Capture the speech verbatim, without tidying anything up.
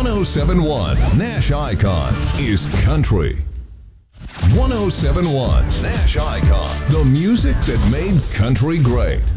one oh seven point one Nash Icon is country. one oh seven point one Nash Icon, the music that made country great.